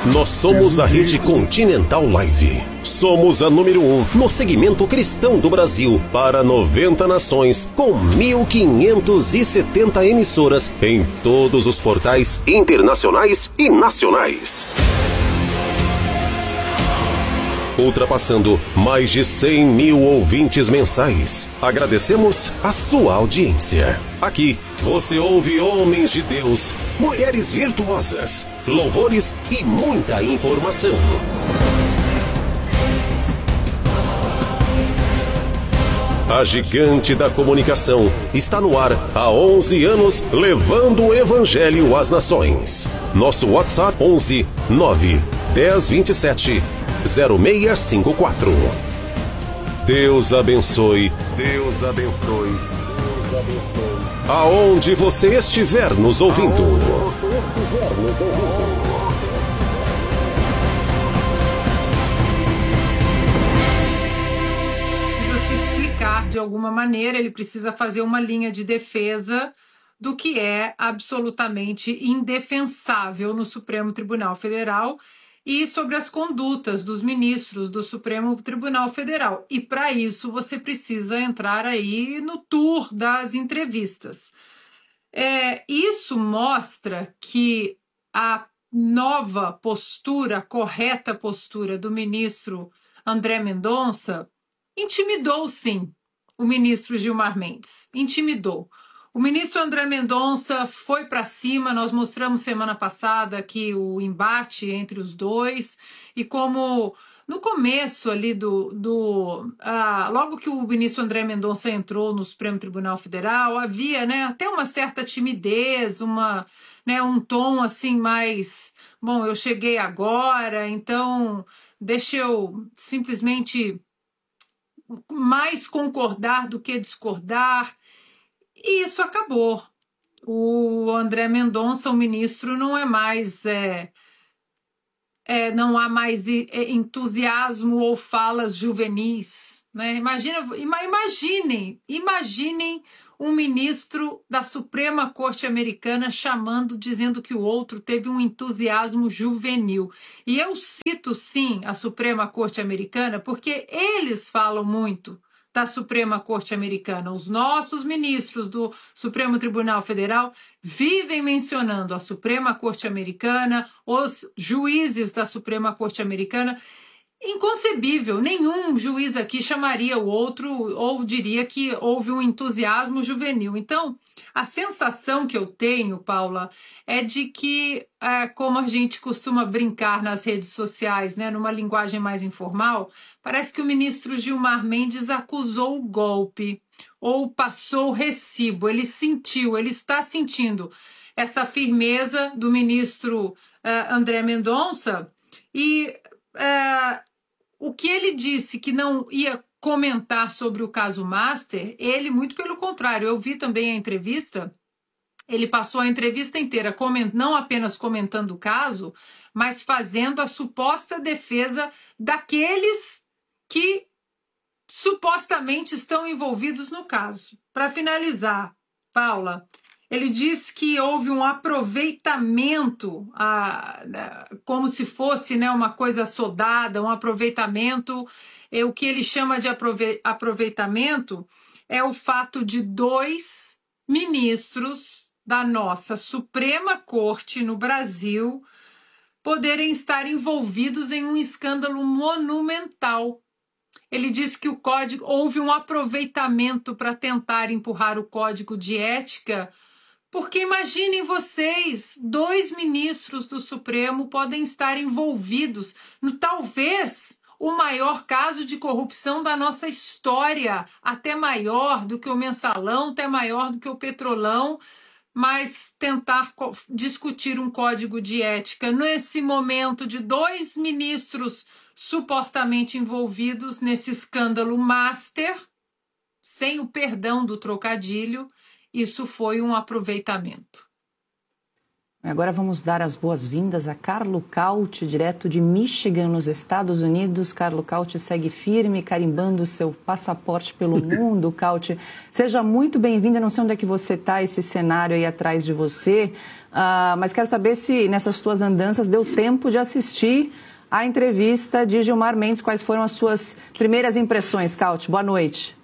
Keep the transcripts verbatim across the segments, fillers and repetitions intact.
Nós somos a Rede Continental Live. Somos a número um no segmento cristão do Brasil para noventa nações, com mil quinhentas e setenta emissoras em todos os portais internacionais e nacionais. Ultrapassando mais de cem mil ouvintes mensais. Agradecemos a sua audiência. Aqui você ouve homens de Deus, mulheres virtuosas, louvores e muita informação. A gigante da comunicação está no ar há onze anos, levando o evangelho às nações. Nosso WhatsApp onze nove dez vinte e sete zero seis cinco quatro. Deus abençoe. Deus abençoe. Deus abençoe. Aonde você estiver nos ouvindo. Precisa se explicar de alguma maneira, ele precisa fazer uma linha de defesa do que é absolutamente indefensável no Supremo Tribunal Federal e sobre as condutas dos ministros do Supremo Tribunal Federal. E para isso você precisa entrar aí no tour das entrevistas. É, isso mostra que a nova postura, a correta postura do ministro André Mendonça intimidou, sim, o ministro Gilmar Mendes. Intimidou. O ministro André Mendonça foi para cima, nós mostramos semana passada aqui o embate entre os dois, e como no começo ali do... do ah, logo que o ministro André Mendonça entrou no Supremo Tribunal Federal, havia, né, até uma certa timidez, uma, né, um tom assim mais... Bom, eu cheguei agora, então deixa eu simplesmente mais concordar do que discordar. E isso acabou. O André Mendonça, o ministro, não é mais... É, é, não há mais entusiasmo ou falas juvenis. Né? Imagina, imaginem, imaginem um ministro da Suprema Corte Americana chamando, dizendo que o outro teve um entusiasmo juvenil. E eu cito, sim, a Suprema Corte Americana, porque eles falam muito da Suprema Corte Americana. Os nossos ministros do Supremo Tribunal Federal vivem mencionando a Suprema Corte Americana, os juízes da Suprema Corte Americana. Inconcebível, nenhum juiz aqui chamaria o outro ou diria que houve um entusiasmo juvenil. Então, a sensação que eu tenho, Paula, é de que, é, como a gente costuma brincar nas redes sociais, né, numa linguagem mais informal, parece que o ministro Gilmar Mendes acusou o golpe ou passou o recibo. Ele sentiu, ele está sentindo essa firmeza do ministro uh, André Mendonça e... Uh, o que ele disse que não ia comentar sobre o caso Master, ele, muito pelo contrário, eu vi também a entrevista, ele passou a entrevista inteira coment, não apenas comentando o caso, mas fazendo a suposta defesa daqueles que supostamente estão envolvidos no caso. Para finalizar, Paula, ele disse que houve um aproveitamento, a, a, como se fosse, né, uma coisa sodada, um aproveitamento. É, o que ele chama de aprove, aproveitamento é o fato de dois ministros da nossa Suprema Corte no Brasil poderem estar envolvidos em um escândalo monumental. Ele disse que o código, houve um aproveitamento para tentar empurrar o código de ética. Porque imaginem vocês, dois ministros do Supremo podem estar envolvidos no talvez o maior caso de corrupção da nossa história, até maior do que o Mensalão, até maior do que o Petrolão, mas tentar discutir um código de ética nesse momento de dois ministros supostamente envolvidos nesse escândalo Master, sem o perdão do trocadilho. Isso foi um aproveitamento. Agora vamos dar as boas-vindas a Carlo Cauti, direto de Michigan, nos Estados Unidos. Carlo Cauti segue firme, carimbando seu passaporte pelo mundo. Cauti, seja muito bem-vindo. Eu não sei onde é que você está, esse cenário aí atrás de você, uh, mas quero saber se nessas tuas andanças deu tempo de assistir a entrevista de Gilmar Mendes. Quais foram as suas primeiras impressões, Cauti? Boa noite.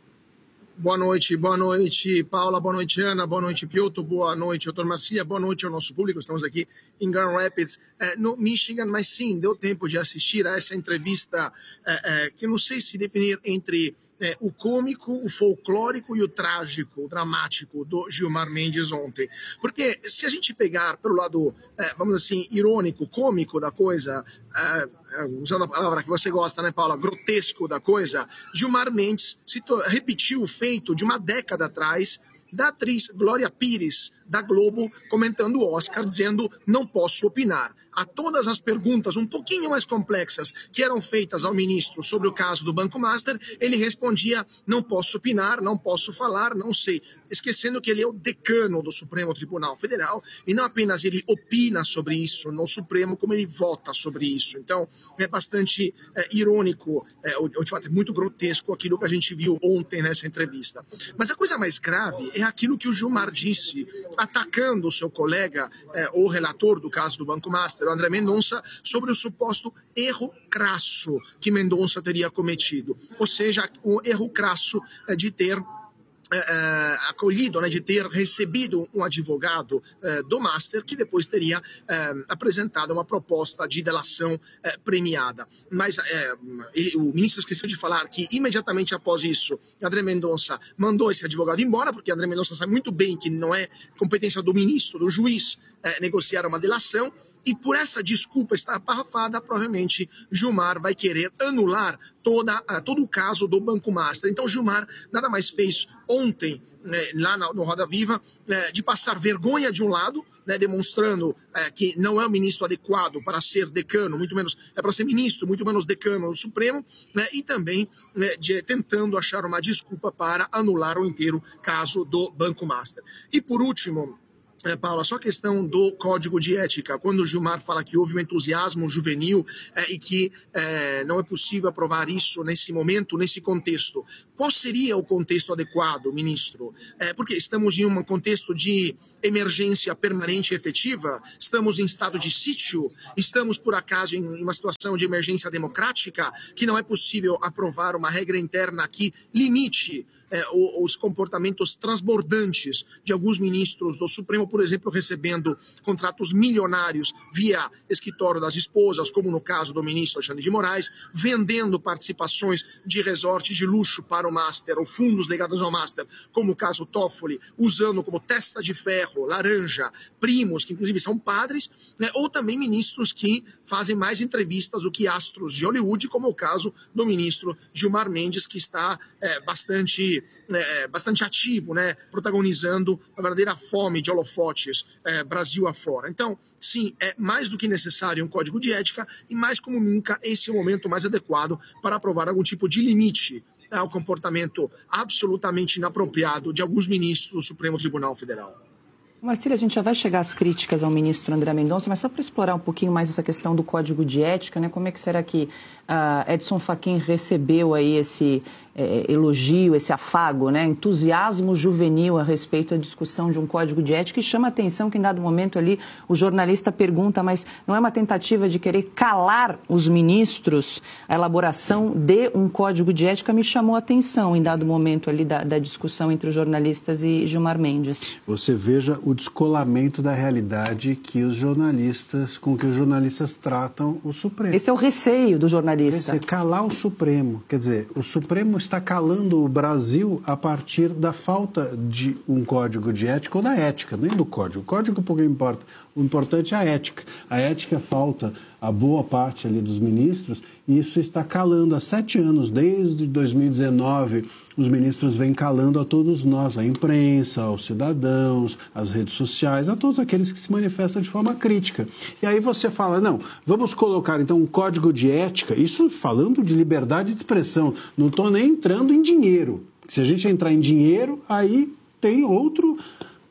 Boa noite, boa noite, Paula, boa noite, Ana, boa noite, Piotr, boa noite, doutor Marcília, boa noite ao nosso público. Estamos aqui em Grand Rapids, eh, no Michigan, mas sim, deu tempo de assistir a essa entrevista eh, eh, que eu não sei se definir entre eh, o cômico, o folclórico e o trágico, o dramático do Gilmar Mendes ontem. Porque se a gente pegar pelo lado, eh, vamos assim, irônico, cômico da coisa, eh, usando a palavra que você gosta, né, Paula, grotesco da coisa, Gilmar Mendes se repetiu o feito de uma década atrás da atriz Glória Pires, da Globo, comentando o Oscar, dizendo não posso opinar. A todas as perguntas um pouquinho mais complexas que eram feitas ao ministro sobre o caso do Banco Master, ele respondia, não posso opinar, não posso falar, não sei, esquecendo que ele é o decano do Supremo Tribunal Federal e não apenas ele opina sobre isso no Supremo, como ele vota sobre isso. Então, é bastante é, irônico, é, ou, de fato, é muito grotesco aquilo que a gente viu ontem nessa entrevista. Mas a coisa mais grave é aquilo que o Gilmar disse, atacando o seu colega, é, o relator do caso do Banco Master, o André Mendonça, sobre o suposto erro crasso que Mendonça teria cometido. Ou seja, o erro crasso é, de ter É, é, acolhido, né, de ter recebido um advogado é, do Master que depois teria é, apresentado uma proposta de delação é, premiada. Mas é, ele, o ministro esqueceu de falar que imediatamente após isso, André Mendonça mandou esse advogado embora, porque André Mendonça sabe muito bem que não é competência do ministro, do juiz, é, negociar uma delação. E por essa desculpa estar parrafada, provavelmente Gilmar vai querer anular toda, uh, todo o caso do Banco Master. Então Gilmar nada mais fez ontem, né, lá no, no Roda Viva, né, de passar vergonha de um lado, né, demonstrando uh, que não é o ministro adequado para ser decano, muito menos é para ser ministro, muito menos decano do Supremo, né, e também né, de, tentando achar uma desculpa para anular o inteiro caso do Banco Master. E por último, É, Paula, só a questão do código de ética, quando o Gilmar fala que houve um entusiasmo juvenil é, e que é, não é possível aprovar isso nesse momento, nesse contexto. Qual seria o contexto adequado, ministro? É, porque estamos em um contexto de emergência permanente e efetiva, estamos em estado de sítio, estamos, por acaso, em uma situação de emergência democrática, que não é possível aprovar uma regra interna que limite É, os comportamentos transbordantes de alguns ministros do Supremo, por exemplo, recebendo contratos milionários via escritório das esposas, como no caso do ministro Alexandre de Moraes, vendendo participações de resorts de luxo para o Master, ou fundos ligados ao Master, como o caso Toffoli, usando como testa de ferro, laranja, primos, que inclusive são padres, né, ou também ministros que fazem mais entrevistas do que astros de Hollywood, como o caso do ministro Gilmar Mendes, que está é, bastante... É, bastante ativo, né, protagonizando a verdadeira fome de holofotes é, Brasil afora. Então, sim, é mais do que necessário um código de ética e mais como nunca esse é o momento mais adequado para aprovar algum tipo de limite ao comportamento absolutamente inapropriado de alguns ministros do Supremo Tribunal Federal. Marcília, a gente já vai chegar às críticas ao ministro André Mendonça, mas só para explorar um pouquinho mais essa questão do código de ética, né? Como é que será que uh, Edson Fachin recebeu aí esse eh, elogio, esse afago, né? Entusiasmo juvenil a respeito da discussão de um código de ética, e chama a atenção que em dado momento ali o jornalista pergunta, mas não é uma tentativa de querer calar os ministros a elaboração de um código de ética? Me chamou a atenção em dado momento ali da, da discussão entre os jornalistas e Gilmar Mendes. Você veja o descolamento da realidade que os jornalistas, com que os jornalistas tratam o Supremo. Esse é o receio do jornalista. Esse é calar o Supremo. Quer dizer, o Supremo está calando o Brasil a partir da falta de um código de ética ou da ética, nem do código. O código pouco importa. O importante é a ética. A ética falta a boa parte ali dos ministros, e isso está calando há sete anos, desde dois mil e dezenove, os ministros vêm calando a todos nós, a imprensa, aos cidadãos, às redes sociais, a todos aqueles que se manifestam de forma crítica. E aí você fala, não, vamos colocar então um código de ética, isso falando de liberdade de expressão, não estou nem entrando em dinheiro, porque se a gente entrar em dinheiro, aí tem outro...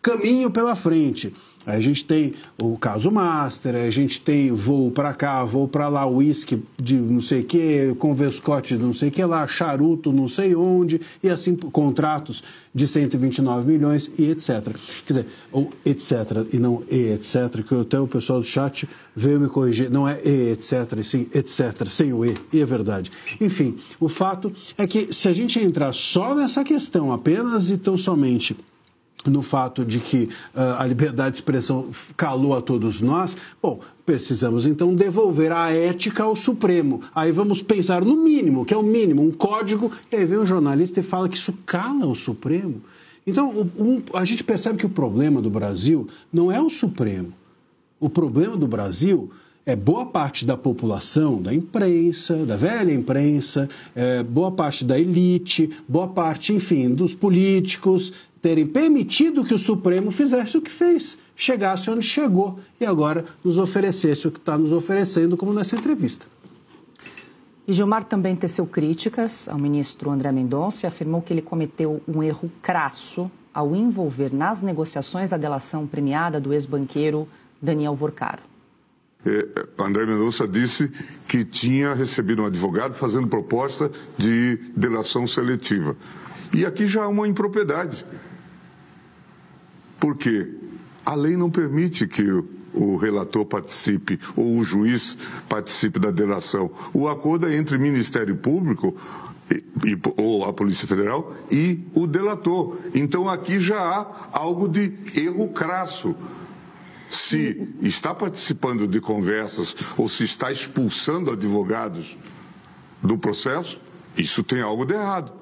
caminho pela frente. Aí a gente tem o caso Master, a gente tem voo para cá, voo para lá, uísque de não sei o que, convescote de não sei o que lá, charuto não sei onde, e assim contratos de cento e vinte e nove milhões e etcétera. Quer dizer, ou etcétera e não e etcétera, que até o pessoal do chat veio me corrigir, não é e etcétera, e sim etcétera, sem o e, e é verdade. Enfim, o fato é que se a gente entrar só nessa questão, apenas e tão somente no fato de que uh, a liberdade de expressão calou a todos nós, bom, precisamos então devolver a ética ao Supremo. Aí vamos pensar no mínimo, que é o mínimo, um código, e aí vem um jornalista e fala que isso cala o Supremo. Então, um, a gente percebe que o problema do Brasil não é o Supremo. O problema do Brasil é boa parte da população, da imprensa, da velha imprensa, é, boa parte da elite, boa parte, enfim, dos políticos, terem permitido que o Supremo fizesse o que fez, chegasse onde chegou e agora nos oferecesse o que está nos oferecendo, como nessa entrevista. E Gilmar também teceu críticas ao ministro André Mendonça e afirmou que ele cometeu um erro crasso ao envolver nas negociações a delação premiada do ex-banqueiro Daniel Vorcaro. É, André Mendonça disse que tinha recebido um advogado fazendo proposta de delação seletiva. E aqui já há uma impropriedade. Por quê? A lei não permite que o relator participe ou o juiz participe da delação. O acordo é entre o Ministério Público e, e, ou a Polícia Federal e o delator. Então aqui já há algo de erro crasso. Se está participando de conversas ou se está expulsando advogados do processo, isso tem algo de errado.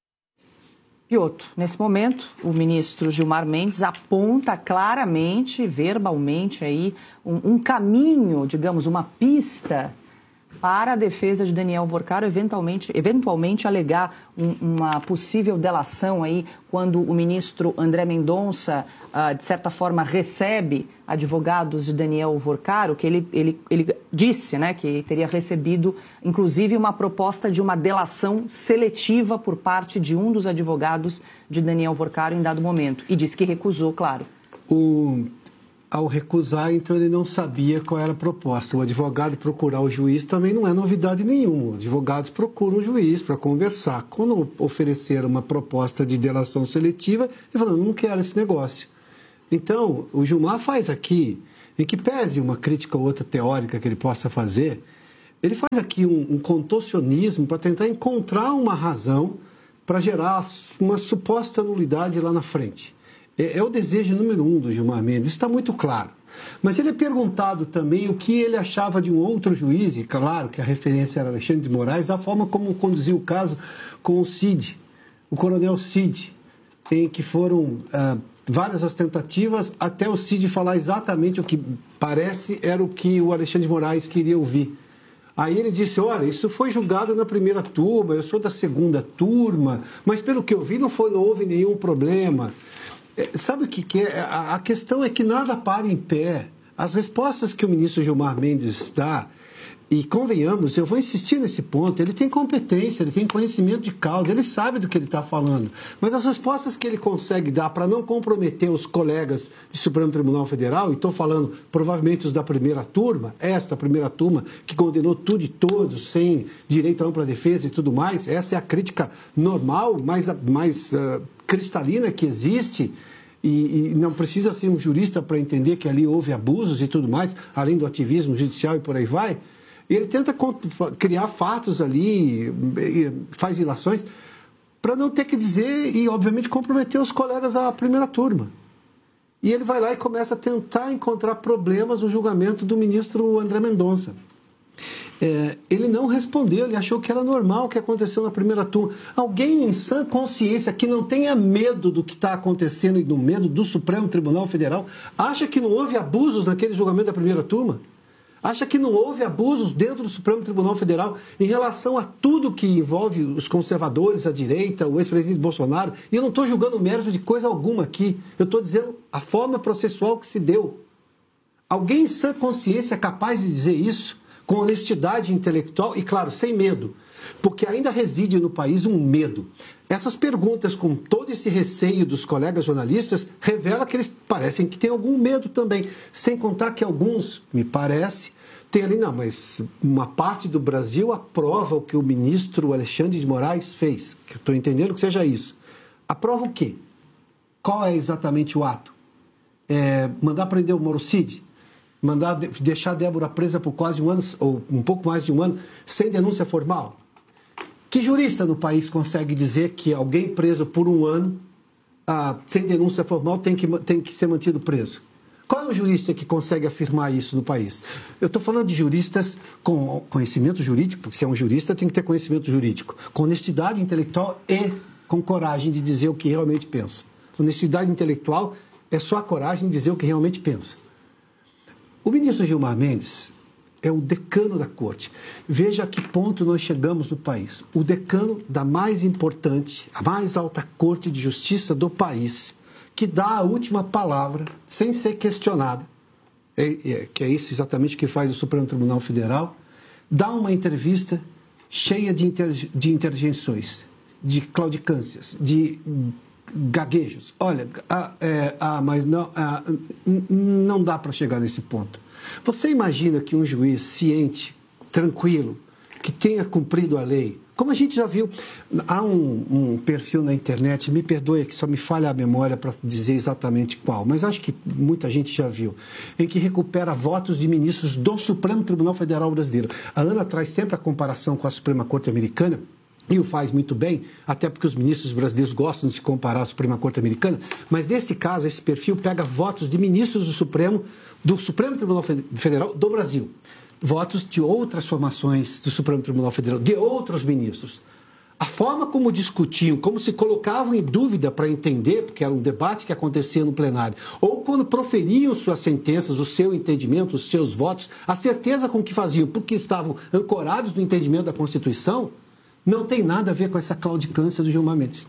Piotr, nesse momento, o ministro Gilmar Mendes aponta claramente, verbalmente, aí, um, um caminho, digamos, uma pista para a defesa de Daniel Vorcaro eventualmente, eventualmente alegar um, uma possível delação aí quando o ministro André Mendonça, uh, de certa forma, recebe advogados de Daniel Vorcaro, que ele, ele, ele disse, né, que teria recebido, inclusive, uma proposta de uma delação seletiva por parte de um dos advogados de Daniel Vorcaro em dado momento. E disse que recusou, claro. O... Ao recusar, então ele não sabia qual era a proposta. O advogado procurar o juiz também não é novidade nenhuma. Advogados procuram o juiz para conversar. Quando ofereceram uma proposta de delação seletiva, ele falou, não quero esse negócio. Então, o Gilmar faz aqui, em que pese uma crítica ou outra teórica que ele possa fazer, ele faz aqui um, um contorcionismo para tentar encontrar uma razão para gerar uma suposta nulidade lá na frente. É, é o desejo número um do Gilmar Mendes, está muito claro. Mas ele é perguntado também o que ele achava de um outro juiz, e claro que a referência era Alexandre de Moraes, da forma como conduziu o caso com o Cid, o coronel Cid, em que foram ah, várias as tentativas até o Cid falar exatamente o que parece era o que o Alexandre de Moraes queria ouvir. Aí ele disse, olha, isso foi julgado na primeira turma, eu sou da segunda turma, mas pelo que eu vi não, foi, não houve nenhum problema. Sabe o que, que é? A questão é que nada para em pé. As respostas que o ministro Gilmar Mendes dá, e convenhamos, eu vou insistir nesse ponto, ele tem competência, ele tem conhecimento de causa, ele sabe do que ele está falando. Mas as respostas que ele consegue dar para não comprometer os colegas do Supremo Tribunal Federal, e estou falando provavelmente os da primeira turma, esta primeira turma que condenou tudo e todos, sem direito à ampla defesa e tudo mais, essa é a crítica normal, mais, mais uh, cristalina que existe, e, e não precisa ser um jurista para entender que ali houve abusos e tudo mais, além do ativismo judicial e por aí vai. Ele tenta criar fatos ali, faz ilações, para não ter que dizer e, obviamente, comprometer os colegas da primeira turma. E ele vai lá e começa a tentar encontrar problemas no julgamento do ministro André Mendonça. É, ele não respondeu, ele achou que era normal o que aconteceu na primeira turma. Alguém em sã consciência que não tenha medo do que está acontecendo e do medo do Supremo Tribunal Federal, acha que não houve abusos naquele julgamento da primeira turma? Acha que não houve abusos dentro do Supremo Tribunal Federal em relação a tudo que envolve os conservadores, a direita, o ex-presidente Bolsonaro? E eu não estou julgando o mérito de coisa alguma aqui. Eu estou dizendo a forma processual que se deu. Alguém em sã consciência é capaz de dizer isso com honestidade intelectual e, claro, sem medo, porque ainda reside no país um medo. Essas perguntas, com todo esse receio dos colegas jornalistas, revela que eles parecem que têm algum medo também, sem contar que alguns, me parece, têm ali, não, mas uma parte do Brasil aprova o que o ministro Alexandre de Moraes fez, que eu estou entendendo que seja isso. Aprova o quê? Qual é exatamente o ato? É mandar prender o Mauro Cid? Mandar de, deixar a Débora presa por quase um ano, ou um pouco mais de um ano, sem denúncia formal? Que jurista no país consegue dizer que alguém preso por um ano, ah, sem denúncia formal, tem que, tem que ser mantido preso? Qual é o jurista que consegue afirmar isso no país? Eu estou falando de juristas com conhecimento jurídico, porque se é um jurista tem que ter conhecimento jurídico, com honestidade intelectual e com coragem de dizer o que realmente pensa. Honestidade intelectual é só a coragem de dizer o que realmente pensa. O ministro Gilmar Mendes é o decano da corte. Veja a que ponto nós chegamos no país. O decano da mais importante, a mais alta corte de justiça do país, que dá a última palavra, sem ser questionada, é, é, que é isso exatamente que faz o Supremo Tribunal Federal, dá uma entrevista cheia de, inter, de interjeições, de claudicâncias, de gaguejos. Olha, ah, é, ah, mas não, ah, não dá para chegar nesse ponto. Você imagina que um juiz ciente, tranquilo, que tenha cumprido a lei, como a gente já viu, há um, um perfil na internet, me perdoe que só me falha a memória para dizer exatamente qual, mas acho que muita gente já viu, em que recupera votos de ministros do Supremo Tribunal Federal Brasileiro. A Ana traz sempre a comparação com a Suprema Corte Americana, e o faz muito bem, até porque os ministros brasileiros gostam de se comparar à Suprema Corte Americana, mas nesse caso, esse perfil pega votos de ministros do Supremo, do Supremo Tribunal Federal do Brasil. Votos de outras formações do Supremo Tribunal Federal, de outros ministros. A forma como discutiam, como se colocavam em dúvida para entender, porque era um debate que acontecia no plenário, ou quando proferiam suas sentenças, o seu entendimento, os seus votos, a certeza com que faziam, porque estavam ancorados no entendimento da Constituição, não tem nada a ver com essa claudicância do Gilmar Mendes.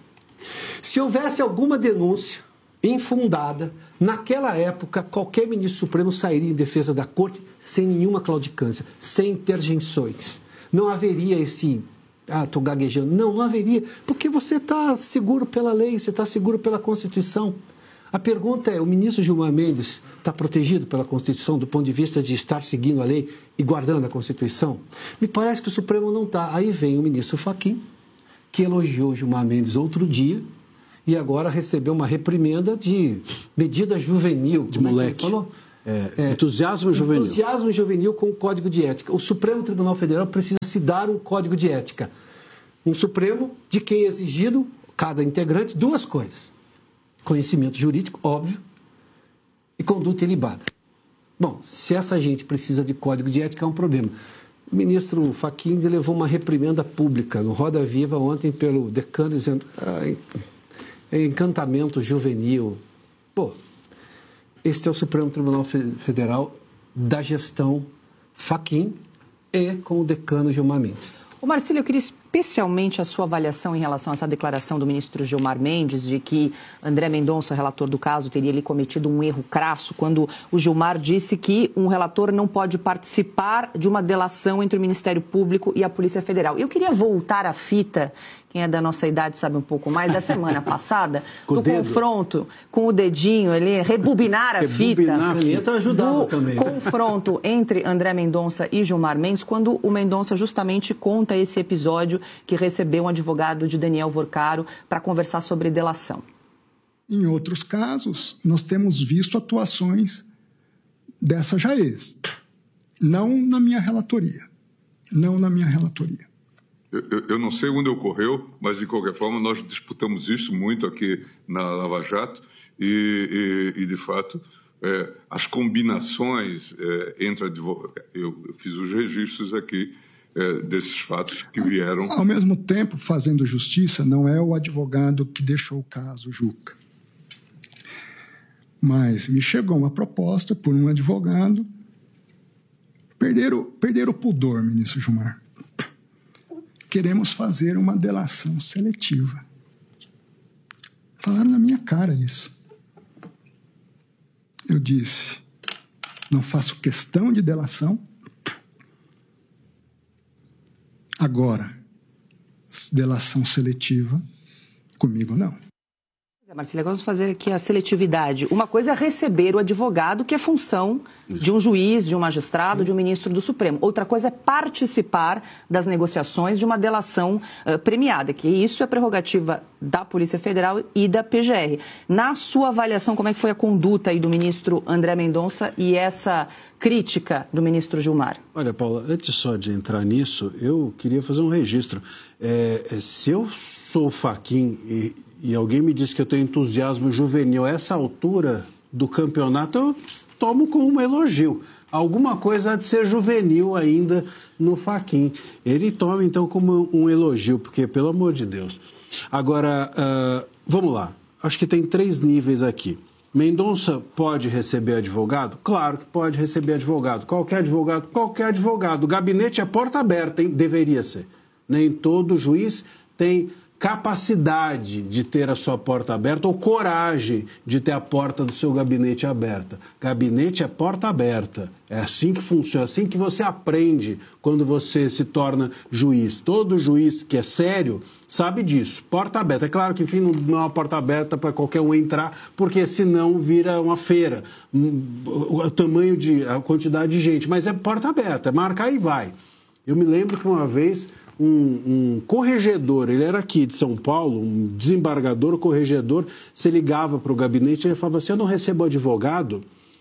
Se houvesse alguma denúncia infundada, naquela época, qualquer ministro supremo sairia em defesa da corte sem nenhuma claudicância, sem interjeições. Não haveria esse, ah, estou gaguejando. Não, não haveria, porque você está seguro pela lei, você está seguro pela Constituição. A pergunta é, o ministro Gilmar Mendes está protegido pela Constituição do ponto de vista de estar seguindo a lei e guardando a Constituição? Me parece que o Supremo não está. Aí vem o ministro Fachin, que elogiou Gilmar Mendes outro dia, e agora recebeu uma reprimenda de medida juvenil. De moleque. É falou? É, é, entusiasmo juvenil. Entusiasmo juvenil com o Código de Ética. O Supremo Tribunal Federal precisa se dar um Código de Ética. Um Supremo de quem é exigido, cada integrante, duas coisas. Conhecimento jurídico, óbvio, e conduta ilibada. Bom, se essa gente precisa de Código de Ética, é um problema. O ministro Fachin levou uma reprimenda pública no Roda Viva ontem pelo decano dizendo... Ah, encantamento juvenil. Pô, este é o Supremo Tribunal Federal da gestão Fachin e com o decano Gilmar Mendes. Ô Marcílio, eu queria especialmente a sua avaliação em relação a essa declaração do ministro Gilmar Mendes de que André Mendonça, relator do caso, teria ali cometido um erro crasso quando o Gilmar disse que um relator não pode participar de uma delação entre o Ministério Público e a Polícia Federal. Eu queria voltar à fita, quem é da nossa idade sabe um pouco mais, da semana passada, do confronto com o dedinho ali, rebobinar a rebobinar fita, a ajudava do também. confronto entre André Mendonça e Gilmar Mendes, quando o Mendonça justamente conta esse episódio que recebeu um advogado de Daniel Vorcaro para conversar sobre delação. Em outros casos, nós temos visto atuações dessa Jaez. Não na minha relatoria. Não na minha relatoria. Eu, eu não sei onde ocorreu, mas, de qualquer forma, nós disputamos isso muito aqui na Lava Jato e, e, e de fato, é, as combinações é, entre advogados... Eu, eu fiz os registros aqui é, desses fatos que vieram... Ao mesmo tempo, fazendo justiça, não é o advogado que deixou o caso, Juca. Mas me chegou uma proposta por um advogado. Perderam, perderam o pudor, ministro Gilmar. Queremos fazer uma delação seletiva. Falaram na minha cara isso. Eu disse, não faço questão de delação, Agora, delação seletiva, comigo não. Marcília, agora vamos fazer aqui a seletividade. Uma coisa é receber o advogado, que é função de um juiz, de um magistrado, de um ministro do Supremo. Outra coisa é participar das negociações de uma delação uh, premiada, que isso é prerrogativa da Polícia Federal e da P G R. Na sua avaliação, como é que foi a conduta aí do ministro André Mendonça e essa crítica do ministro Gilmar? Olha, Paula, antes só de entrar nisso, eu queria fazer um registro. É, se eu sou Fachin e E alguém me disse que eu tenho entusiasmo juvenil a essa altura do campeonato, eu tomo como um elogio. Alguma coisa há de ser juvenil ainda no Fachin. Ele toma, então, como um elogio, porque, pelo amor de Deus. Agora, uh, vamos lá. Acho que tem três níveis aqui. Mendonça pode receber advogado? Claro que pode receber advogado. Qualquer advogado? Qualquer advogado. O gabinete é porta aberta, hein? Deveria ser. Nem todo juiz tem capacidade de ter a sua porta aberta ou coragem de ter a porta do seu gabinete aberta. Gabinete é porta aberta. É assim que funciona, é assim que você aprende quando você se torna juiz. Todo juiz que é sério sabe disso. Porta aberta. É claro que, enfim, não é uma porta aberta para qualquer um entrar, porque senão vira uma feira. O tamanho de, a quantidade de gente. Mas é porta aberta, marca e vai. Eu me lembro que uma vez Um, um corregedor, ele era aqui de São Paulo, um desembargador, corregedor, se ligava para o gabinete e ele falava assim, eu não recebo advogado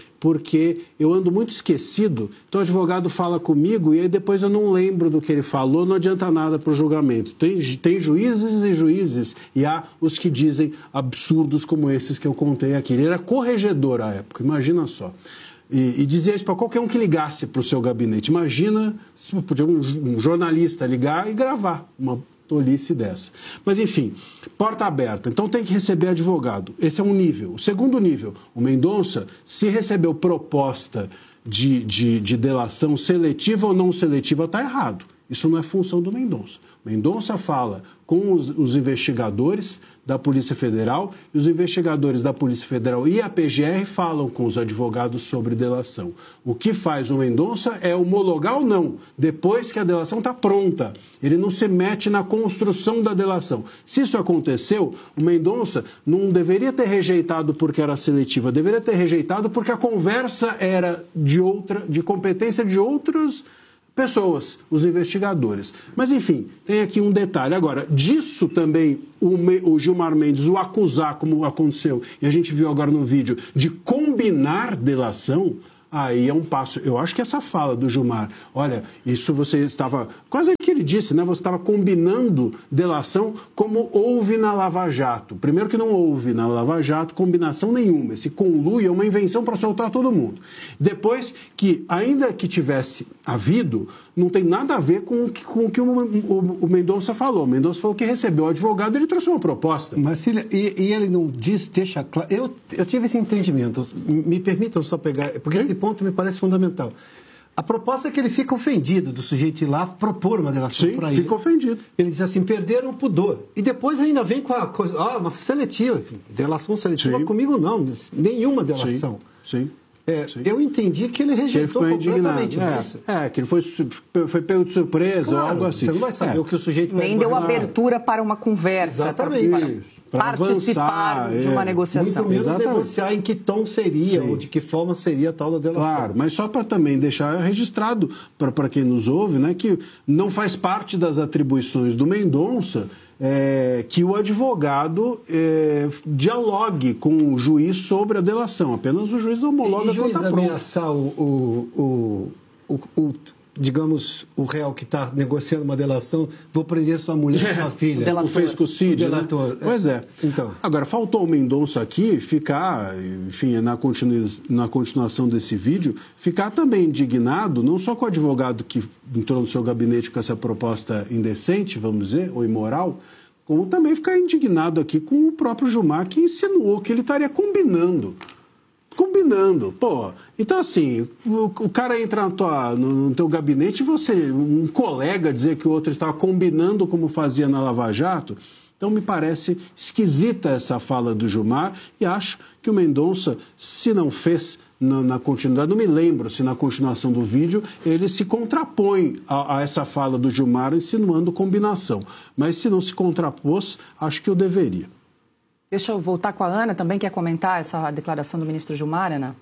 porque eu ando muito esquecido, então o advogado fala comigo e aí depois eu não lembro do que ele falou, não adianta nada para o julgamento. Tem, tem juízes e juízes e há os que dizem absurdos como esses que eu contei aqui. Ele era corregedor à época, imagina só. E, e dizia isso para qualquer um que ligasse para o seu gabinete. Imagina se podia um, um jornalista ligar e gravar uma tolice dessa. Mas, enfim, porta aberta. Então tem que receber advogado. Esse é um nível. O segundo nível, o Mendonça, se recebeu proposta de, de, de delação seletiva ou não seletiva, está errado. Isso não é função do Mendonça. Mendonça fala com os, os investigadores da Polícia Federal e os investigadores da Polícia Federal e a P G R falam com os advogados sobre delação. O que faz o Mendonça é homologar ou não, depois que a delação está pronta. Ele não se mete na construção da delação. Se isso aconteceu, o Mendonça não deveria ter rejeitado porque era seletiva, deveria ter rejeitado porque a conversa era de outra, de competência de outros pessoas, os investigadores. Mas, enfim, tem aqui um detalhe. Agora, disso também o, o Gilmar Mendes o acusar, como aconteceu, e a gente viu agora no vídeo, de combinar delação, aí é um passo. Eu acho que essa fala do Gilmar, olha, isso você estava, quase que ele disse, né? Você estava combinando delação como houve na Lava Jato. Primeiro que não houve na Lava Jato combinação nenhuma. Esse conluio é uma invenção para soltar todo mundo. Depois que, ainda que tivesse havido, não tem nada a ver com o que, com o, que o, o, o Mendonça falou. O Mendonça falou que recebeu o advogado e ele trouxe uma proposta. Marcília, e, e ele não diz, deixa claro... Eu, eu tive esse entendimento. Me permitam só pegar... Porque esse ponto me parece fundamental. A proposta é que ele fica ofendido do sujeito ir lá propor uma delação para ele. Sim, fica ofendido. Ele diz assim, perderam o pudor. E depois ainda vem com a coisa, ah, uma seletiva, delação seletiva. Sim. Comigo não, nenhuma delação. Sim, sim. É, eu entendi que ele rejeitou que ele completamente é, isso. É, que ele foi, foi pego de surpresa claro, ou algo assim. Você não vai saber é. o que o sujeito... Nem deu abertura para uma conversa. Exatamente. Para, para participar avançar, de uma é. negociação. Muito menos Exatamente. negociar em que tom seria, Sim. ou de que forma seria a tal da delação. Claro, mas só para também deixar registrado para quem nos ouve, né, que não faz parte das atribuições do Mendonça é, que o advogado é, dialogue com o juiz sobre a delação. Apenas o juiz homologa e, e juiz quando está ameaçar o, o, o, o, o, digamos, o réu que está negociando uma delação, vou prender sua mulher e sua filha. O fez com o Cid, né? Pois é. Então. Agora, faltou o Mendonça aqui ficar, enfim, na, continu... na continuação desse vídeo, ficar também indignado, não só com o advogado que entrou no seu gabinete com essa proposta indecente, vamos dizer, ou imoral, como também ficar indignado aqui com o próprio Gilmar, que insinuou que ele estaria combinando. Combinando, pô. Então, assim, o, o cara entra na tua, no, no teu gabinete e você, um colega dizer que o outro estava combinando como fazia na Lava Jato. Então, me parece esquisita essa fala do Gilmar e acho que o Mendonça, se não fez na, na continuidade, não me lembro se na continuação do vídeo ele se contrapõe a, a essa fala do Gilmar insinuando combinação. Mas se não se contrapôs, acho que eu deveria. Deixa eu voltar com a Ana, também quer comentar essa declaração do ministro Gilmar, Ana?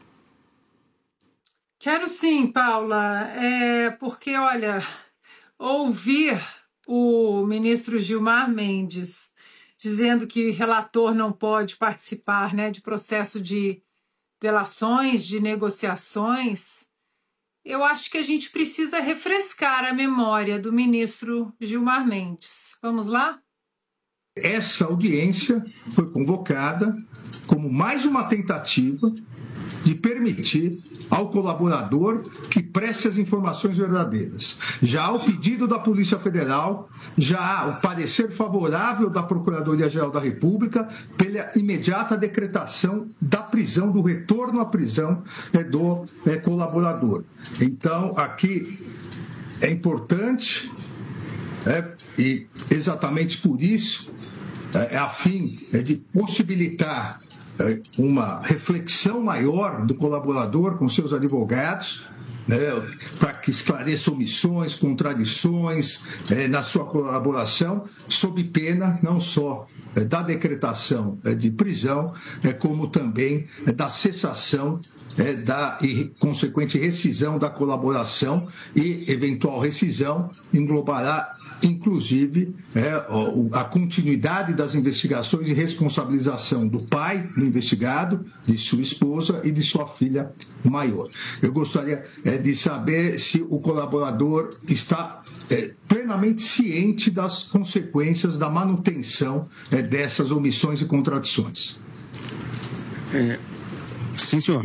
Quero sim, Paula, é porque, olha, ouvir o ministro Gilmar Mendes dizendo que relator não pode participar, né, de processo de delações, de negociações, eu acho que a gente precisa refrescar a memória do ministro Gilmar Mendes. Vamos lá? Essa audiência foi convocada como mais uma tentativa de permitir ao colaborador que preste as informações verdadeiras. Já há o pedido da Polícia Federal, já há o parecer favorável da Procuradoria-Geral da República pela imediata decretação da prisão, do retorno à prisão é, do é, colaborador. Então, aqui é importante, é, e exatamente por isso, é, a fim é, de possibilitar uma reflexão maior do colaborador com seus advogados, né, para que esclareça omissões, contradições é, na sua colaboração, sob pena não só é, da decretação é, de prisão, é, como também é, da cessação é, da e consequente rescisão da colaboração, e eventual rescisão englobará inclusive é, a continuidade das investigações e responsabilização do pai do investigado, de sua esposa e de sua filha maior. Eu gostaria é, de saber se o colaborador está é, plenamente ciente das consequências da manutenção é, dessas omissões e contradições. É, sim, senhor.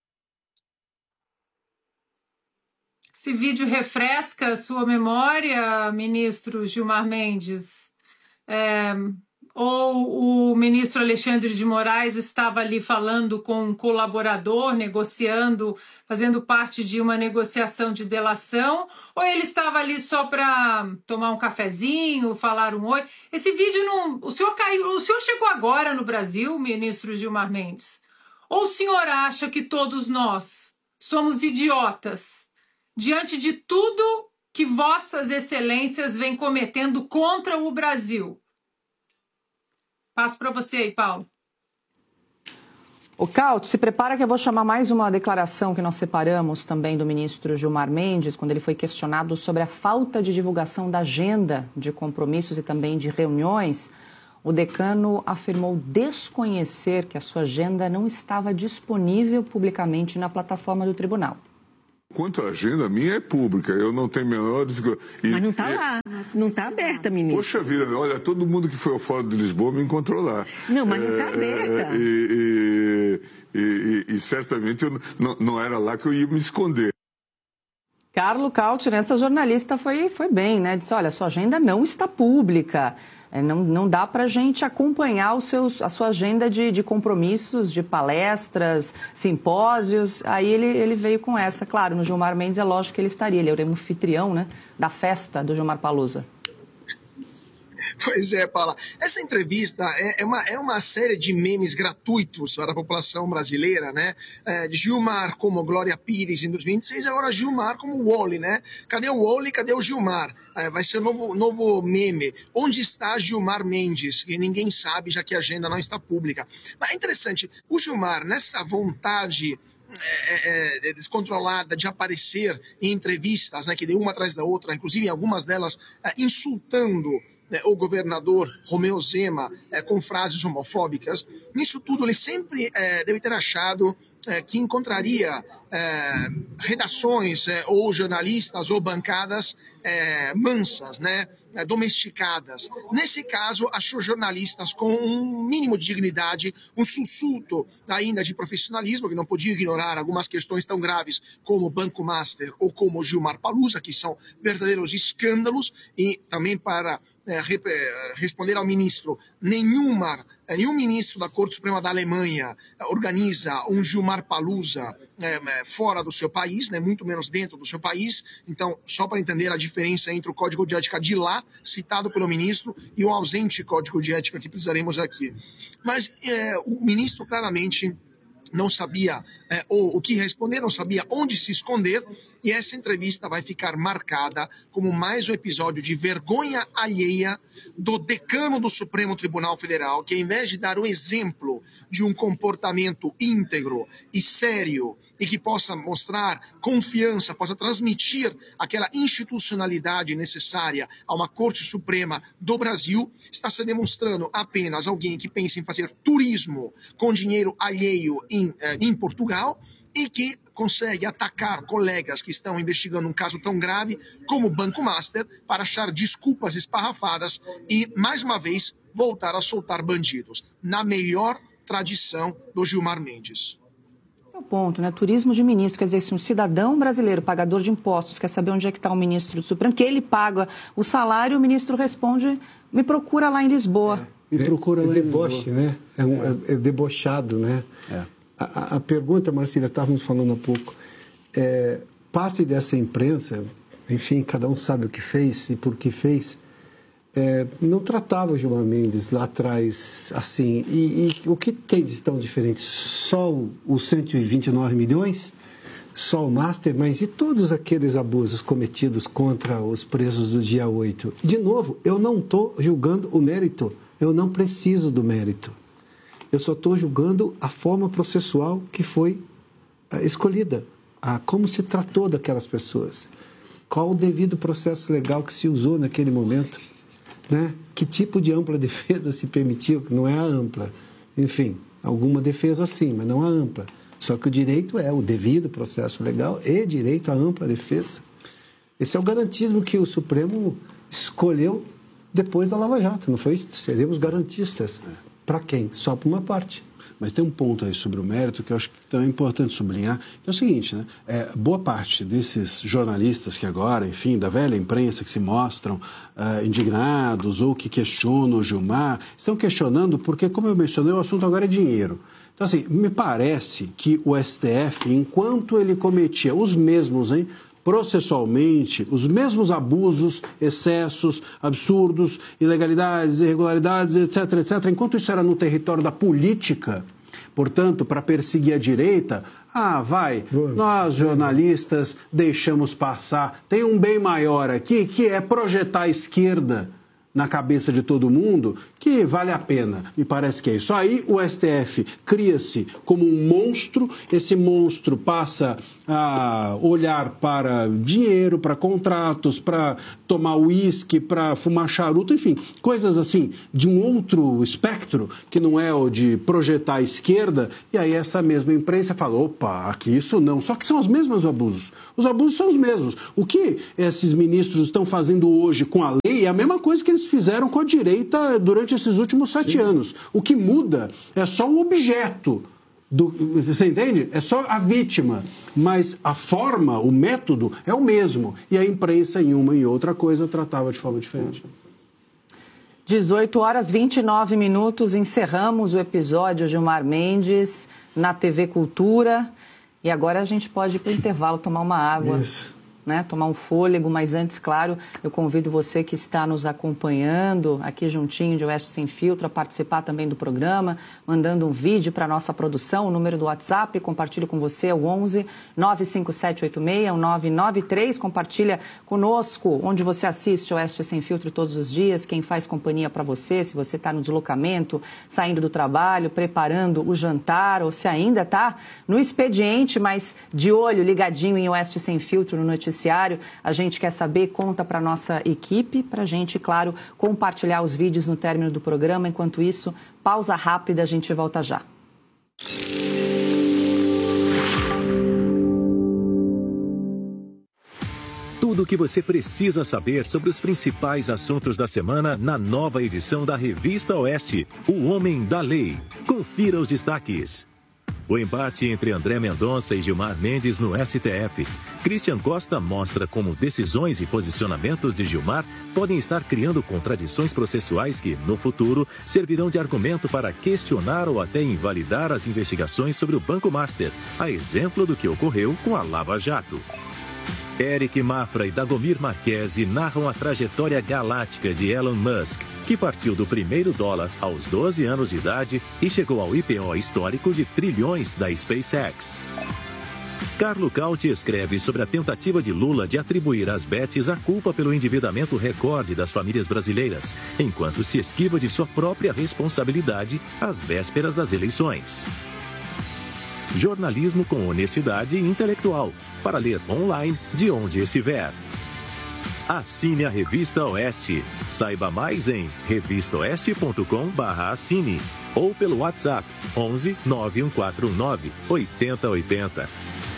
Esse vídeo refresca a sua memória, ministro Gilmar Mendes? É, ou o ministro Alexandre de Moraes estava ali falando com um colaborador, negociando, fazendo parte de uma negociação de delação, ou ele estava ali só para tomar um cafezinho, falar um oi? Esse vídeo não... O senhor caiu, o senhor chegou agora no Brasil, ministro Gilmar Mendes? Ou o senhor acha que todos nós somos idiotas diante de tudo que vossas excelências vêm cometendo contra o Brasil? Passo para você aí, Paulo. O Caute, se prepara que eu vou chamar mais uma declaração que nós separamos também do ministro Gilmar Mendes, quando ele foi questionado sobre a falta de divulgação da agenda de compromissos e também de reuniões. O decano afirmou desconhecer que a sua agenda não estava disponível publicamente na plataforma do tribunal. Quanto à agenda, a minha é pública, eu não tenho a menor dificuldade. E, Mas não está e... lá, não está aberta, ministro. Poxa vida, olha, todo mundo que foi ao Fórum de Lisboa me encontrou lá. Não, mas não está aberta. É, e, e, e, e certamente eu não, não era lá que eu ia me esconder. Carlo Caute, nessa jornalista foi, foi bem, né? Disse, olha, sua agenda não está pública. É, não, não dá para a gente acompanhar os seus, a sua agenda de, de compromissos, de palestras, simpósios. Aí ele, ele veio com essa. Claro, no Gilmar Mendes é lógico que ele estaria. Ele era o anfitrião, né, da festa do Gilmar Palusa. Pois é, Paula. Essa entrevista é, é, uma, é uma série de memes gratuitos para a população brasileira, né? É, de Gilmar como Glória Pires em dois mil e vinte e seis, agora Gilmar como Wally, né? Cadê o Wally, cadê o Gilmar? É, vai ser o novo, novo meme. Onde está Gilmar Mendes? Que ninguém sabe, já que a agenda não está pública. Mas é interessante, o Gilmar, nessa vontade... É, é, descontrolada de aparecer em entrevistas, né, que de uma atrás da outra, inclusive algumas delas é, insultando né, o governador Romeu Zema é, com frases homofóbicas. Nisso tudo ele sempre é, deve ter achado é, que encontraria é, redações é, ou jornalistas ou bancadas é, mansas, né, é, domesticadas. Nesse caso, achou jornalistas com um mínimo de dignidade, um sussulto ainda de profissionalismo, que não podia ignorar algumas questões tão graves como Banco Master ou como Gilmar Palusa, que são verdadeiros escândalos, e também para é, responder ao ministro, nenhuma, nenhum ministro da Corte Suprema da Alemanha organiza um Gilmar Palusa é, fora do seu país, né, muito menos dentro do seu país. Então, só para entender a diferença entre o código de ética de lá, citado pelo ministro, e o ausente código de ética que precisaremos aqui. Mas é, o ministro claramente não sabia é, ou, o que responder, não sabia onde se esconder, e essa entrevista vai ficar marcada como mais um episódio de vergonha alheia do decano do Supremo Tribunal Federal, que, ao invés de dar o exemplo de um comportamento íntegro e sério e que possa mostrar confiança, possa transmitir aquela institucionalidade necessária a uma Corte Suprema do Brasil, está se demonstrando apenas alguém que pensa em fazer turismo com dinheiro alheio em, eh, em Portugal e que consegue atacar colegas que estão investigando um caso tão grave como o Banco Master para achar desculpas esparrafadas e, mais uma vez, voltar a soltar bandidos, na melhor tradição do Gilmar Mendes. Esse é o ponto, né? Turismo de ministro, quer dizer, se um cidadão brasileiro, pagador de impostos, quer saber onde é que está o ministro do Supremo, que ele paga o salário, o ministro responde, me procura lá em Lisboa. É, me procura é, lá é deboche, em Lisboa. Né? É, um, é. é debochado, né? É. A, a pergunta, Marcília, estávamos falando há pouco, é, parte dessa imprensa, enfim, cada um sabe o que fez e por que fez, é, não tratava o Gilmar Mendes lá atrás assim. E, e o que tem de tão diferente? Só os cento e vinte e nove milhões? Só o Master? Mas e todos aqueles abusos cometidos contra os presos do dia oito? De novo, eu não estou julgando o mérito, eu não preciso do mérito. Eu só estou julgando a forma processual que foi uh, escolhida, a, como se tratou daquelas pessoas, qual o devido processo legal que se usou naquele momento, né? Que tipo de ampla defesa se permitiu, não é a ampla. Enfim, alguma defesa sim, mas não a ampla. Só que o direito é o devido processo legal e direito à ampla defesa. Esse é o garantismo que o Supremo escolheu depois da Lava Jato, não foi isso? Seremos garantistas. Para quem? Só para uma parte. Mas tem um ponto aí sobre o mérito que eu acho que também é importante sublinhar, que é o seguinte, né? É, boa parte desses jornalistas que agora, enfim, da velha imprensa que se mostram uh, indignados ou que questionam o Gilmar, estão questionando porque, como eu mencionei, o assunto agora é dinheiro. Então, assim, me parece que o S T F, enquanto ele cometia os mesmos, hein, processualmente, os mesmos abusos, excessos, absurdos, ilegalidades, irregularidades, etc, etcétera, enquanto isso era no território da política, portanto, para perseguir a direita, ah, vai, nós jornalistas deixamos passar. Tem um bem maior aqui, que é projetar a esquerda na cabeça de todo mundo, que vale a pena. Me parece que é isso. Aí o S T F cria-se como um monstro, esse monstro passa a olhar para dinheiro, para contratos, para tomar uísque, para fumar charuto, enfim, coisas assim de um outro espectro, que não é o de projetar a esquerda, e aí essa mesma imprensa fala, opa, aqui isso não. Só que são os mesmos abusos. Os abusos são os mesmos. O que esses ministros estão fazendo hoje com a lei é a mesma coisa que eles fizeram com a direita durante esses últimos sete Sim. anos. O que muda é só o objeto. Do, você entende? É só a vítima. Mas a forma, o método é o mesmo. E a imprensa, em uma e outra coisa, tratava de forma diferente. dezoito horas e vinte e nove minutos. Encerramos o episódio Gilmar Mendes na T V Cultura. E agora a gente pode ir para o intervalo tomar uma água. Isso. Né, tomar um fôlego, mas antes, claro, eu convido você que está nos acompanhando aqui juntinho de Oeste Sem Filtro a participar também do programa, mandando um vídeo para a nossa produção, o número do WhatsApp, compartilho com você, é o onze nove cinco sete oito seis nove nove três, compartilha conosco onde você assiste Oeste Sem Filtro todos os dias, quem faz companhia para você, se você está no deslocamento, saindo do trabalho, preparando o jantar, ou se ainda está no expediente, mas de olho, ligadinho em Oeste Sem Filtro no noticiário. A gente quer saber, conta para a nossa equipe, para a gente, claro, compartilhar os vídeos no término do programa. Enquanto isso, pausa rápida, a gente volta já. Tudo o que você precisa saber sobre os principais assuntos da semana na nova edição da Revista Oeste, O Homem da Lei. Confira os destaques. O embate entre André Mendonça e Gilmar Mendes no S T F Christian Costa mostra como decisões e posicionamentos de Gilmar podem estar criando contradições processuais que, no futuro, servirão de argumento para questionar ou até invalidar as investigações sobre o Banco Master, a exemplo do que ocorreu com a Lava Jato. Eric Mafra e Dagomir Marquesi narram a trajetória galáctica de Elon Musk, que partiu do primeiro dólar aos doze anos de idade e chegou ao I P O histórico de trilhões da SpaceX. Carlo Cauti escreve sobre a tentativa de Lula de atribuir às Betes a culpa pelo endividamento recorde das famílias brasileiras, enquanto se esquiva de sua própria responsabilidade às vésperas das eleições. Jornalismo com honestidade intelectual, para ler online de onde estiver. Assine a Revista Oeste. Saiba mais em revista oeste ponto com barra assine ou pelo WhatsApp onze nove um quatro nove oito zero oito zero.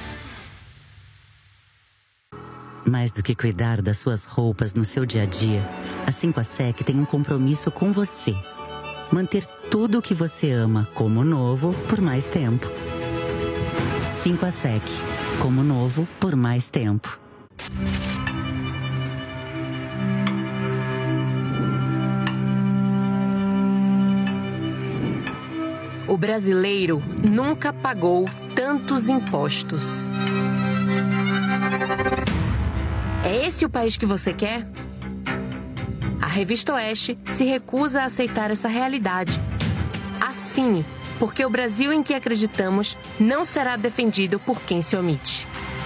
Mais do que cuidar das suas roupas no seu dia a dia, a cinco A Sec tem um compromisso com você. Manter tudo o que você ama como novo por mais tempo. cinco A Sec, como novo por mais tempo. O brasileiro nunca pagou tantos impostos. É esse o país que você quer? A Revista Oeste se recusa a aceitar essa realidade. Assine, porque o Brasil em que acreditamos não será defendido por quem se omite.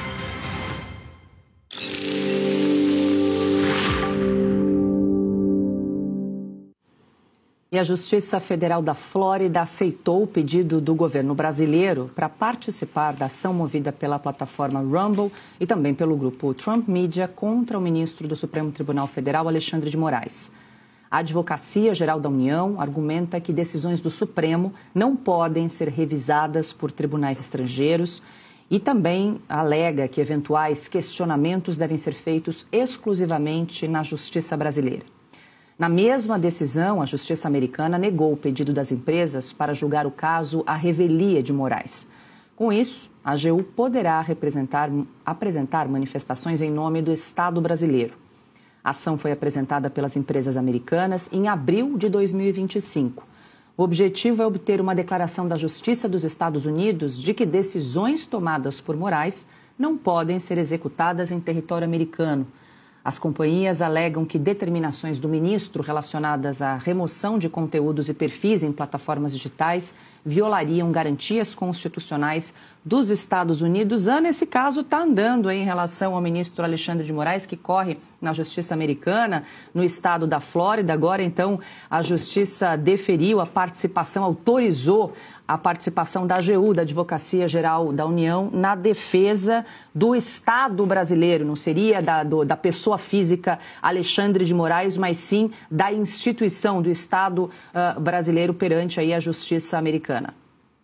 E a Justiça Federal da Flórida aceitou o pedido do governo brasileiro para participar da ação movida pela plataforma Rumble e também pelo grupo Trump Media contra o ministro do Supremo Tribunal Federal, Alexandre de Moraes. A Advocacia Geral da União argumenta que decisões do Supremo não podem ser revisadas por tribunais estrangeiros e também alega que eventuais questionamentos devem ser feitos exclusivamente na Justiça brasileira. Na mesma decisão, a Justiça americana negou o pedido das empresas para julgar o caso à revelia de Moraes. Com isso, a A G U poderá representar, apresentar manifestações em nome do Estado brasileiro. A ação foi apresentada pelas empresas americanas em abril de dois mil e vinte e cinco. O objetivo é obter uma declaração da Justiça dos Estados Unidos de que decisões tomadas por Moraes não podem ser executadas em território americano. As companhias alegam que determinações do ministro relacionadas à remoção de conteúdos e perfis em plataformas digitais violariam garantias constitucionais dos Estados Unidos. Ana, esse caso está andando aí em relação ao ministro Alexandre de Moraes, que corre na Justiça americana, no estado da Flórida. Agora, então, a Justiça deferiu a participação, autorizou a participação da A G U, da Advocacia Geral da União, na defesa do Estado brasileiro. Não seria da, do, da pessoa física Alexandre de Moraes, mas sim da instituição do Estado uh, brasileiro perante aí a Justiça americana.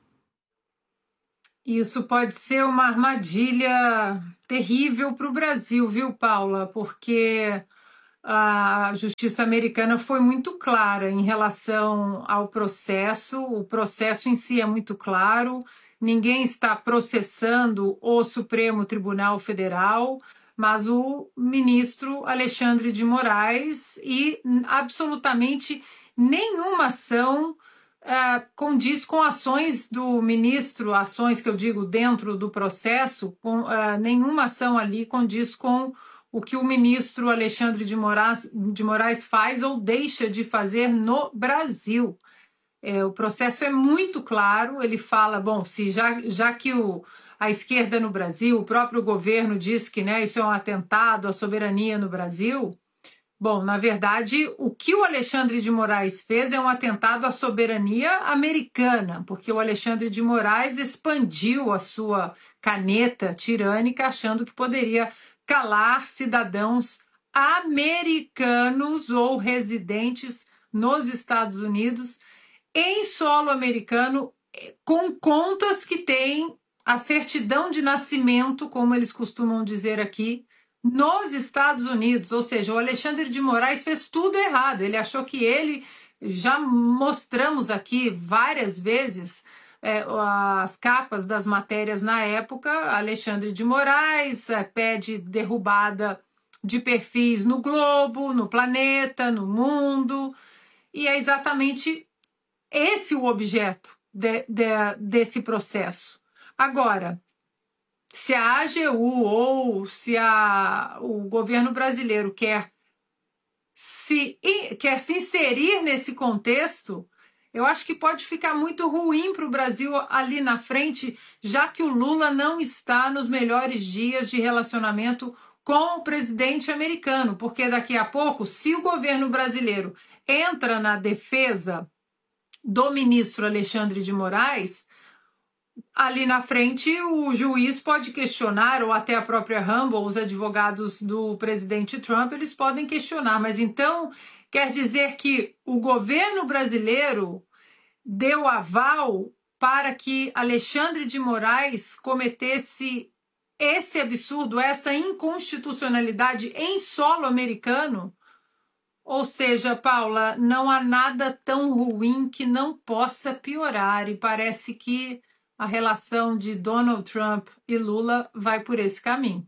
Isso pode ser uma armadilha terrível para o Brasil, viu, Paula? Porque a Justiça americana foi muito clara em relação ao processo. O processo em si é muito claro. Ninguém está processando o Supremo Tribunal Federal, mas o ministro Alexandre de Moraes, e absolutamente nenhuma ação Uh, condiz com ações do ministro, ações que eu digo dentro do processo, com, uh, nenhuma ação ali condiz com o que o ministro Alexandre de Moraes, de Moraes faz ou deixa de fazer no Brasil. É, o processo é muito claro, ele fala, bom, se já, já que o, a esquerda no Brasil, o próprio governo diz que, né, isso é um atentado à soberania no Brasil. Bom, na verdade, o que o Alexandre de Moraes fez é um atentado à soberania americana, porque o Alexandre de Moraes expandiu a sua caneta tirânica achando que poderia calar cidadãos americanos ou residentes nos Estados Unidos em solo americano com contas que têm a certidão de nascimento, como eles costumam dizer aqui, nos Estados Unidos. Ou seja, o Alexandre de Moraes fez tudo errado. Ele achou que ele, já mostramos aqui várias vezes é, as capas das matérias na época, Alexandre de Moraes é, pede derrubada de perfis no Globo, no Planeta, no Mundo, e é exatamente esse o objeto de, de, desse processo. Agora, se a A G U ou se a, o governo brasileiro quer se, quer se inserir nesse contexto, eu acho que pode ficar muito ruim para o Brasil ali na frente, já que o Lula não está nos melhores dias de relacionamento com o presidente americano, porque daqui a pouco, se o governo brasileiro entra na defesa do ministro Alexandre de Moraes, ali na frente o juiz pode questionar, ou até a própria Rumble, os advogados do presidente Trump, eles podem questionar, mas então quer dizer que o governo brasileiro deu aval para que Alexandre de Moraes cometesse esse absurdo, essa inconstitucionalidade em solo americano? Ou seja, Paula, não há nada tão ruim que não possa piorar, e parece que a relação de Donald Trump e Lula vai por esse caminho.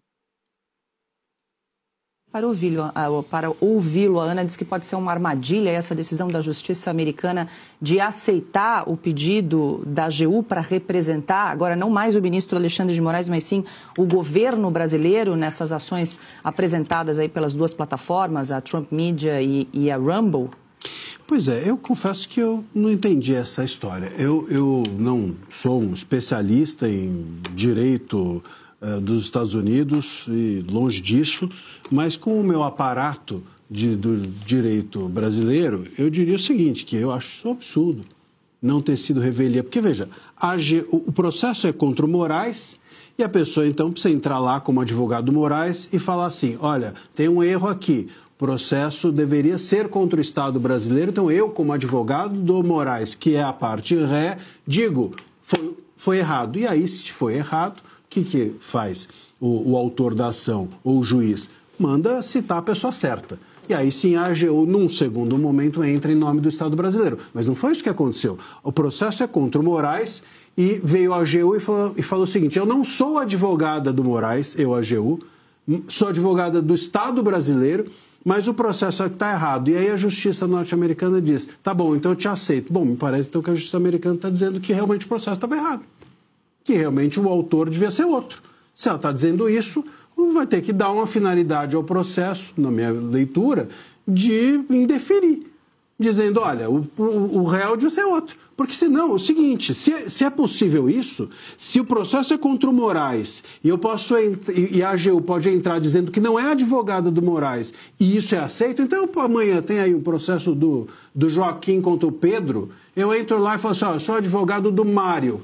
Para ouvi-lo, para ouvi-lo, a Ana diz que pode ser uma armadilha essa decisão da Justiça americana de aceitar o pedido da A G U para representar, agora não mais o ministro Alexandre de Moraes, mas sim o governo brasileiro nessas ações apresentadas aí pelas duas plataformas, a Trump Media e, e a Rumble. Pois é, eu confesso que eu não entendi essa história. Eu, eu não sou um especialista em direito uh, dos Estados Unidos, e longe disso, mas com o meu aparato de, do direito brasileiro, eu diria o seguinte, que eu acho isso um absurdo não ter sido revelia. Porque, veja, a G, o, o processo é contra o Moraes e a pessoa, então, precisa entrar lá como advogado do Moraes e falar assim, olha, tem um erro aqui. O processo deveria ser contra o Estado brasileiro, então eu, como advogado do Moraes, que é a parte ré, digo, foi, foi errado. E aí, se foi errado, o que, que faz o, o autor da ação ou o juiz? Manda citar a pessoa certa. E aí sim a A G U, num segundo momento, entra em nome do Estado brasileiro. Mas não foi isso que aconteceu. O processo é contra o Moraes e veio a A G U e falou, e falou o seguinte, eu não sou advogada do Moraes, eu, A G U, sou advogada do Estado brasileiro, mas o processo está errado. E aí a justiça norte-americana diz, tá bom, então eu te aceito. Bom, me parece então que a justiça americana está dizendo que realmente o processo estava errado. Que realmente o autor devia ser outro. Se ela está dizendo isso, vai ter que dar uma finalidade ao processo, na minha leitura, de indeferir. Dizendo, olha, o, o, o réu devia ser outro. Porque senão, é o seguinte, se, se é possível isso, se o processo é contra o Moraes e eu posso e a A G U pode entrar dizendo que não é advogada do Moraes e isso é aceito, então amanhã tem aí um processo do, do Joaquim contra o Pedro, eu entro lá e falo assim, ó, eu sou advogado do Mário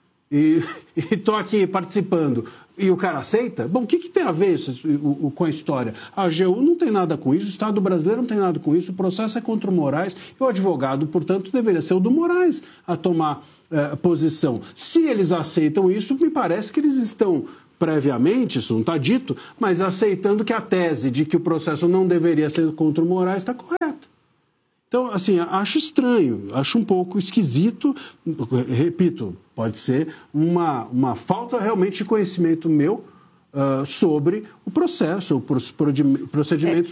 e estou aqui participando. E o cara aceita? Bom, o que, que tem a ver isso, o, o, com a história? A A G U não tem nada com isso, o Estado brasileiro não tem nada com isso, o processo é contra o Moraes e o advogado, portanto, deveria ser o do Moraes a tomar eh, posição. Se eles aceitam isso, me parece que eles estão previamente, isso não está dito, mas aceitando que a tese de que o processo não deveria ser contra o Moraes está correta. Então, assim, acho estranho, acho um pouco esquisito, repito, pode ser uma, uma falta realmente de conhecimento meu uh, sobre o processo, os procedimentos